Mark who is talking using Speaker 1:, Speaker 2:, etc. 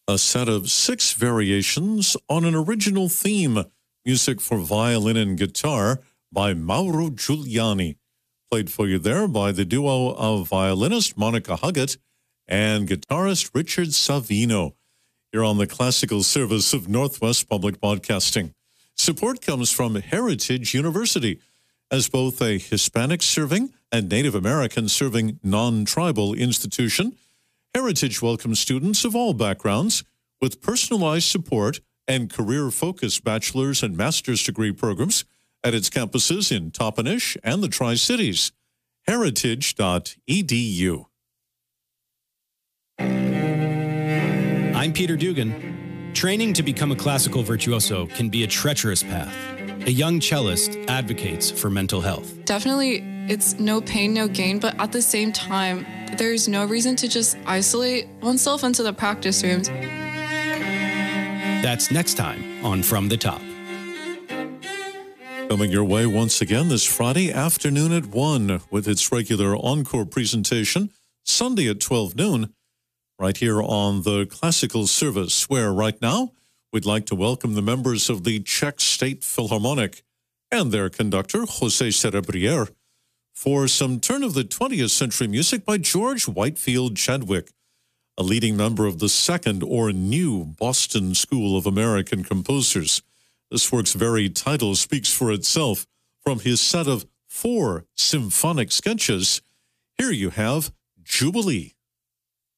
Speaker 1: a set of 6 variations on an original theme, music for violin and guitar by Mauro Giuliani. Played for you there by the duo of violinist Monica Huggett and guitarist Richard Savino. You're on the classical service of Northwest Public Broadcasting. Support comes from Heritage University. As both a Hispanic-serving and Native American-serving non-tribal institution, Heritage welcomes students of all backgrounds with personalized support and career-focused bachelor's and master's degree programs at its campuses in Toppenish and the Tri-Cities. Heritage.edu.
Speaker 2: I'm Peter Dugan. Training to become a classical virtuoso can be a treacherous path. A young cellist advocates for mental health.
Speaker 3: Definitely, it's no pain, no gain, but at the same time, there's no reason to just isolate oneself into the practice rooms.
Speaker 2: That's next time on From the Top.
Speaker 1: Coming your way once again this Friday afternoon at 1 with its regular encore presentation, Sunday at 12 noon, right here on the Classical Service, where right now we'd like to welcome the members of the Czech State Philharmonic and their conductor, José Cerebrier, for some turn of the 20th century music by George Whitefield Chadwick, a leading member of the second or new Boston School of American Composers. This work's very title speaks for itself. From his set of 4 symphonic sketches, here you have Jubilee.